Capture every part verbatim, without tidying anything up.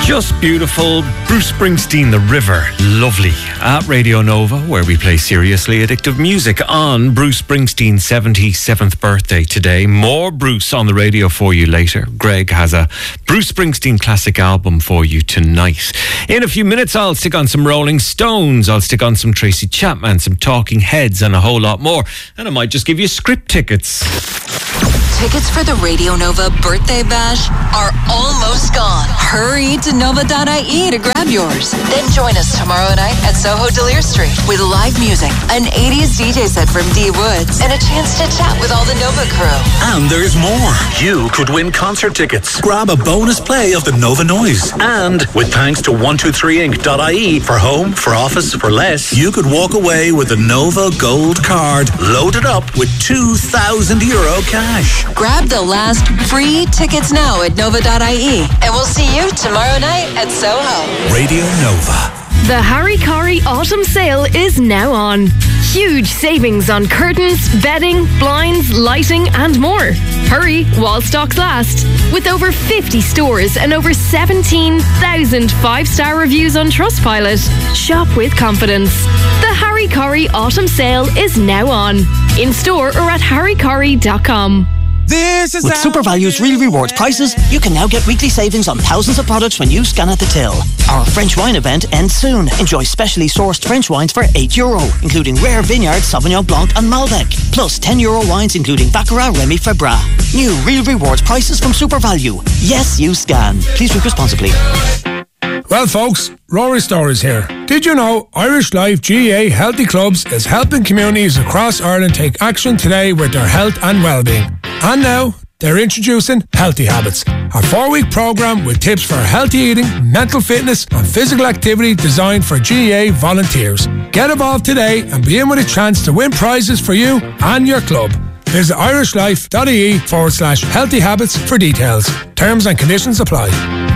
Just beautiful. Bruce Springsteen, The River. Lovely. At Radio Nova, where we play seriously addictive music on Bruce Springsteen's seventy-seventh birthday today. More Bruce on the radio for you later. Greg has a Bruce Springsteen classic album for you tonight. In a few minutes, I'll stick on some Rolling Stones. I'll stick on some Tracy Chapman, some Talking Heads, and a whole lot more. And I might just give you script tickets. Tickets for the Radio Nova Birthday Bash are almost gone. Hurry to nova dot I E to grab yours. Then join us tomorrow night at Soho Delir Street with live music, an eighties D J set from D Woods, and a chance to chat with all the Nova crew. And there's more. You could win concert tickets. Grab a bonus play of the Nova Noise. And with thanks to one two three ink dot I E for home, for office, for less, you could walk away with a Nova Gold card loaded up with two thousand euro cash. Grab the last free tickets now at nova dot I E, and we'll see you tomorrow night at Soho. Radio Nova. The Harry Corey Autumn Sale is now on. Huge savings on curtains, bedding, blinds, lighting and more. Hurry while stocks last. With over fifty stores and over seventeen thousand five-star reviews on Trustpilot. Shop with confidence. The Harry Corey Autumn Sale is now on. In store or at harry corey dot com. This is With SuperValue's Real Rewards prices, you can now get weekly savings on thousands of products when you scan at the till. Our French wine event ends soon. Enjoy specially sourced French wines for eight euro, including Rare Vineyard, Sauvignon Blanc and Malbec. Plus ten euro wines including Baccarat, Remy Febra. New Real Rewards prices from SuperValue. Yes, you scan. Please drink responsibly. Well, folks, Rory Stories here. Did you know Irish Life G A A Healthy Clubs is helping communities across Ireland take action today with their health and well-being? And now, they're introducing Healthy Habits, a four-week programme with tips for healthy eating, mental fitness and physical activity designed for G A A volunteers. Get involved today and be in with a chance to win prizes for you and your club. Visit irishlife.ie forward slash healthy habits for details. Terms and conditions apply.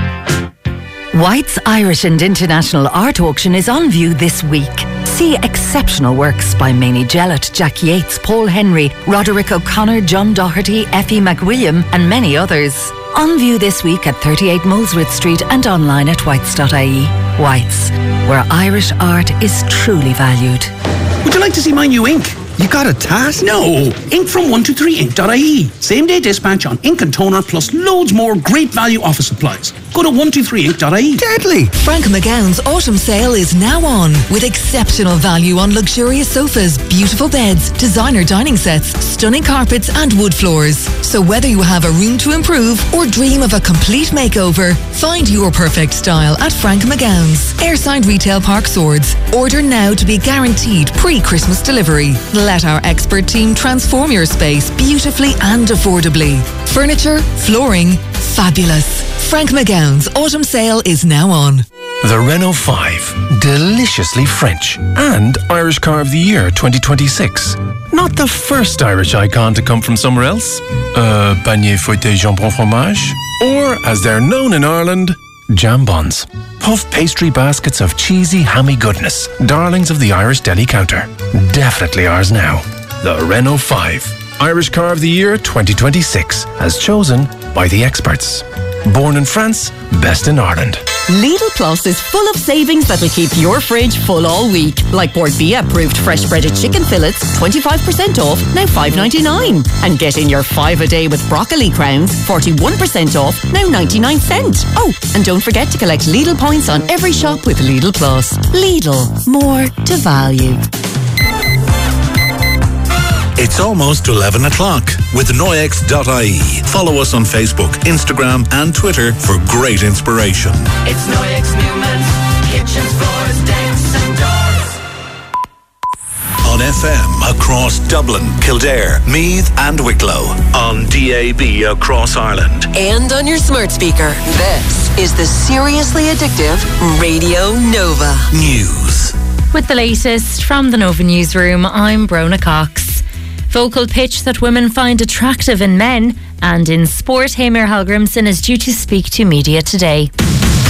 White's Irish and International Art Auction is on view this week. See exceptional works by Mamie Jellett, Jack Yates, Paul Henry, Roderick O'Connor, John Doherty, Effie McWilliam and many others. On view this week at thirty-eight Molesworth Street and online at whites dot I E. Whites, where Irish art is truly valued. Would you like to see my new ink? You got a task? No. Ink from one two three ink dot I E. Same day dispatch on ink and toner plus loads more great value office supplies. Go to one two three ink dot I E. Deadly. Frank McGowan's autumn sale is now on with exceptional value on luxurious sofas, beautiful beds, designer dining sets, stunning carpets and wood floors. So whether you have a room to improve or dream of a complete makeover, find your perfect style at Frank McGowan's. Airside Retail Park Swords. Order now to be guaranteed pre-Christmas delivery. Let our expert team transform your space beautifully and affordably. Furniture, flooring, fabulous. Frank McGowan's autumn sale is now on. The Renault five, deliciously French, and Irish Car of the Year twenty twenty-six. Not the first Irish icon to come from somewhere else. Uh, Panier Fouetté Jambon Fromage, or as they're known in Ireland, jambons. Puff pastry baskets of cheesy, hammy goodness. Darlings of the Irish deli counter. Definitely ours now. The Renault five. Irish Car of the Year twenty twenty-six. As chosen by the experts. Born in France, best in Ireland. Lidl Plus is full of savings that will keep your fridge full all week. Like Bordbia approved fresh breaded chicken fillets, twenty-five percent off, now five ninety-nine. And get in your five a day with broccoli crowns, forty-one percent off, now ninety-nine cents. Oh, and don't forget to collect Lidl points on every shop with Lidl Plus. Lidl, more to value. It's almost eleven o'clock with Noyex dot I E. Follow us on Facebook, Instagram and Twitter for great inspiration. It's Noyex Newman, kitchens, floors, decks and doors. On F M across Dublin, Kildare, Meath and Wicklow. On D A B across Ireland. And on your smart speaker. This is the seriously addictive Radio Nova. News. With the latest from the Nova Newsroom, I'm Brona Cox. Vocal pitch that women find attractive in men. And in sport, Heimir Hallgrimsson is due to speak to media today.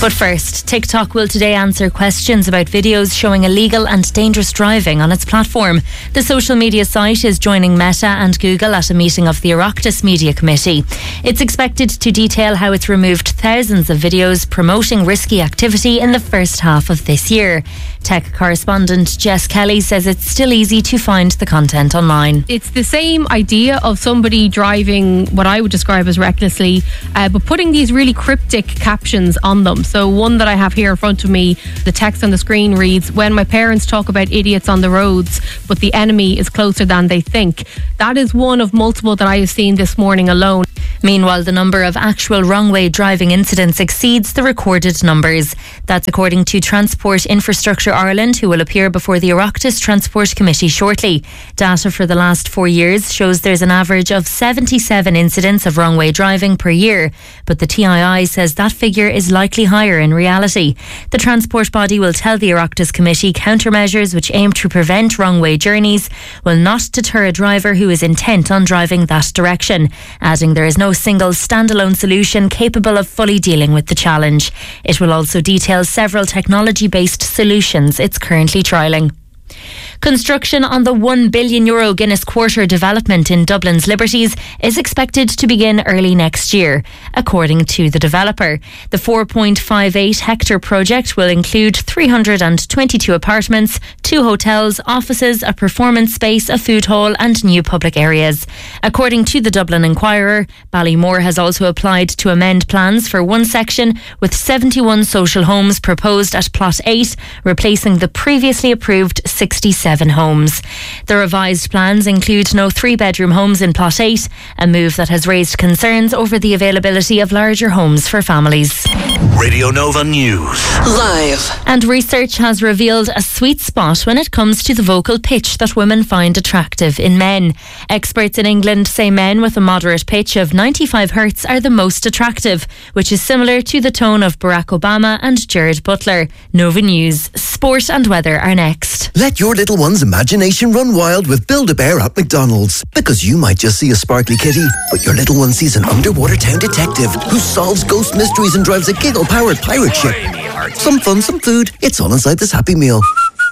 But first, TikTok will today answer questions about videos showing illegal and dangerous driving on its platform. The social media site is joining Meta and Google at a meeting of the Oireachtas Media Committee. It's expected to detail how it's removed thousands of videos promoting risky activity in the first half of this year. Tech correspondent Jess Kelly says it's still easy to find the content online. It's the same idea of somebody driving what I would describe as recklessly, uh, but putting these really cryptic captions on them. So one that I have here in front of me, the text on the screen reads, "When my parents talk about idiots on the roads, but the enemy is closer than they think." That is one of multiple that I have seen this morning alone. Meanwhile, the number of actual wrong-way driving incidents exceeds the recorded numbers. That's according to Transport Infrastructure Ireland, who will appear before the Oireachtas Transport Committee shortly. Data for the last four years shows there's an average of seventy-seven incidents of wrong-way driving per year, but the T I I says that figure is likely higher in reality. The transport body will tell the Oireachtas Committee countermeasures which aim to prevent wrong-way journeys will not deter a driver who is intent on driving that direction, adding there is no single standalone solution capable of fully dealing with the challenge. It will also detail several technology-based solutions it's currently trialling. Construction on the one billion euro Guinness Quarter development in Dublin's Liberties is expected to begin early next year, according to the developer. The four point five eight hectare project will include three hundred twenty-two apartments, two hotels, offices, a performance space, a food hall and new public areas. According to the Dublin Inquirer, Ballymore has also applied to amend plans for one section with seventy-one social homes proposed at Plot eight, replacing the previously approved sixty-seven homes. The revised plans include no three-bedroom homes in Plot eight, a move that has raised concerns over the availability of larger homes for families. Radio Nova News. Live. And research has revealed a sweet spot when it comes to the vocal pitch that women find attractive in men. Experts in England say men with a moderate pitch of ninety-five hertz are the most attractive, which is similar to the tone of Barack Obama and Jared Butler. Nova News. Sport and weather are next. Let your little one's imagination run wild with Build-A-Bear at McDonald's. Because you might just see a sparkly kitty, but your little one sees an underwater town detective who solves ghost mysteries and drives a giggle-powered pirate ship. Some fun, some food. It's all inside this Happy Meal.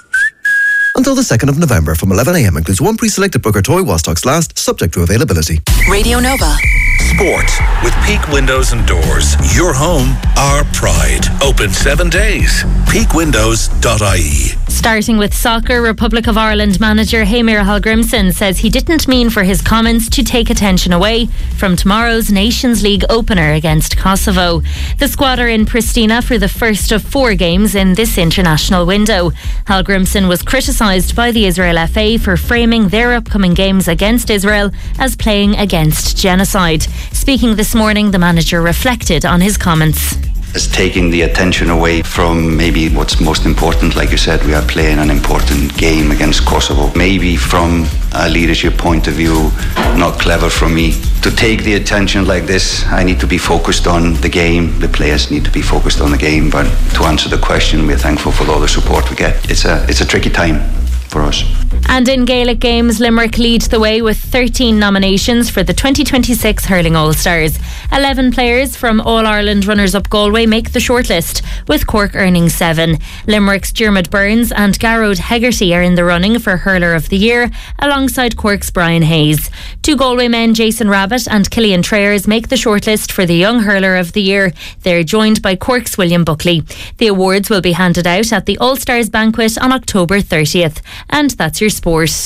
Until the second of November from eleven a m includes one pre-selected Booker toy while stocks last, subject to availability. Radio Nova. Sport with Peak Windows and Doors. Your home, our pride. Open seven days. peak windows dot I E. Starting with soccer, Republic of Ireland manager Heimir Hallgrimsson says he didn't mean for his comments to take attention away from tomorrow's Nations League opener against Kosovo. The squad are in Pristina for the first of four games in this international window. Hallgrimsson was criticised by the Israel F A for framing their upcoming games against Israel as playing against genocide. Speaking this morning, the manager reflected on his comments. It's taking the attention away from maybe what's most important. Like you said, we are playing an important game against Kosovo. Maybe from a leadership point of view, not clever from me. To take the attention like this, I need to be focused on the game. The players need to be focused on the game. But to answer the question, we're thankful for all the support we get. It's a, it's a tricky time for us. And in Gaelic games, Limerick lead the way with thirteen nominations for the twenty twenty-six Hurling All-Stars. eleven players from All-Ireland runners-up Galway make the shortlist, with Cork earning seven. Limerick's Dermot Burns and Garrod Hegarty are in the running for Hurler of the Year, alongside Cork's Brian Hayes. Two Galway men, Jason Rabbit and Killian Trayers, make the shortlist for the Young Hurler of the Year. They're joined by Cork's William Buckley. The awards will be handed out at the All-Stars banquet on October thirtieth. And that's your sport.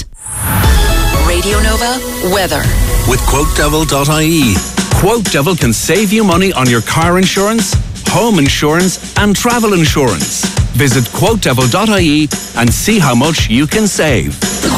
Radio Nova weather. With quote devil dot I E. Quote Devil can save you money on your car insurance, home insurance and travel insurance. Visit quote devil dot I E and see how much you can save.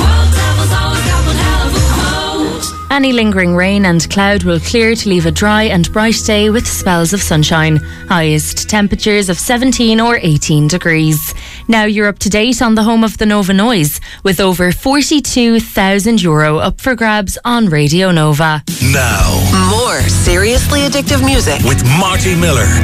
Any lingering rain and cloud will clear to leave a dry and bright day with spells of sunshine. Highest temperatures of seventeen or eighteen degrees. Now you're up to date on the home of the Nova Noise, with over forty-two thousand euro up for grabs on Radio Nova. Now, more seriously addictive music with Marty Miller.